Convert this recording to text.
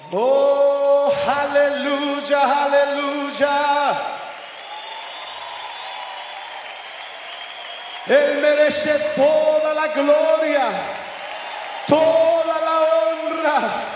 Oh, aleluya, aleluya. Él merece toda la gloria, toda la honra.